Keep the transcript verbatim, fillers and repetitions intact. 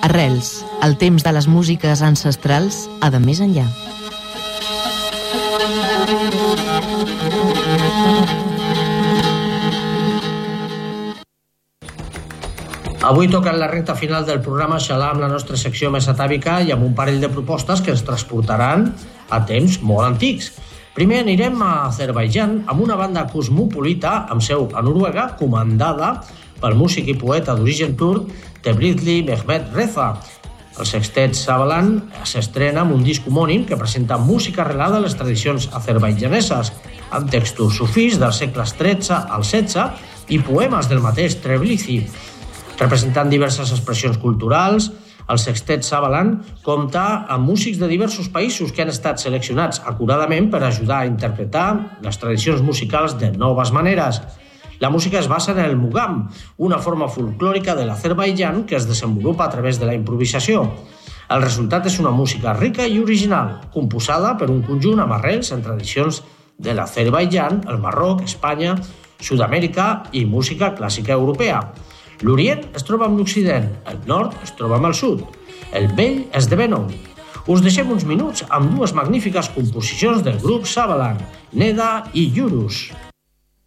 Arrels, el temps de les músiques ancestrals a de més enllà. Avui toca la recta final del programa xalar amb la nostra secció més atàvica i amb un parell de propostes que ens transportaran a temps molt antics. Primer anirem a Azerbaidjan amb una banda cosmopolita amb seu a Noruega, comandada pel músic i poeta d'origen turc Tebrizli Mehmet Reza. El sextet Savalan s'estrena amb un disc homònim que presenta música arrelada a les tradicions azerbaidjaneses, amb textos sufís dels segles tretze al setze i poemes del mateix Tebrizli. Representant diverses expressions culturals, el sextet Savalan compta amb músics de diversos països que han estat seleccionats acuradament per ajudar a interpretar les tradicions musicals de noves maneres. La música es basa en el mugam, una forma folclòrica de l'Azerbaidjan que es desenvolupa a través de la improvisació. El resultat és una música rica i original, composada per un conjunt amb arrels en tradicions de l'Azerbaidjan, el Marroc, Espanya, Sud-amèrica i música clàssica europea. L'Orient es troba amb l'Occident, el Nord es troba amb el Sud, el vell esdevé nou. Us deixem uns minuts amb dues magnífiques composicions del grup Savalan, Neda i Yurus.